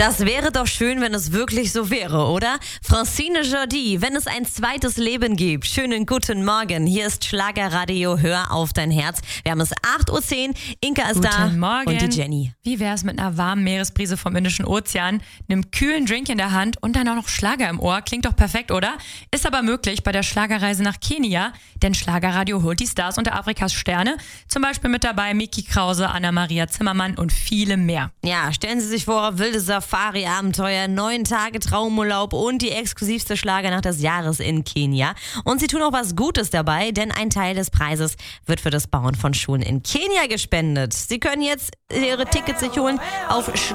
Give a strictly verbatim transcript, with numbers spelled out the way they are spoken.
Das wäre doch schön, wenn es wirklich so wäre, oder? Francine Jordi, wenn es ein zweites Leben gibt. Schönen guten Morgen. Hier ist Schlagerradio. Hör auf dein Herz. Wir haben es acht Uhr zehn. Inka ist Guten da Morgen. und die Jenny. Wie wär's mit einer warmen Meeresbrise vom Indischen Ozean, einem kühlen Drink in der Hand und dann auch noch Schlager im Ohr? Klingt doch perfekt, oder? Ist aber möglich bei der Schlagerreise nach Kenia, denn Schlagerradio holt die Stars unter Afrikas Sterne. Zum Beispiel mit dabei Miki Krause, Anna-Maria Zimmermann und viele mehr. Ja, stellen Sie sich vor, wilde Safari-Abenteuer, neun Tage Traumurlaub und die exklusivste Schlagernacht des Jahres in Kenia. Und sie tun auch was Gutes dabei, denn ein Teil des Preises wird für das Bauen von Schulen in Kenia gespendet. Sie können jetzt ihre Tickets sich holen auf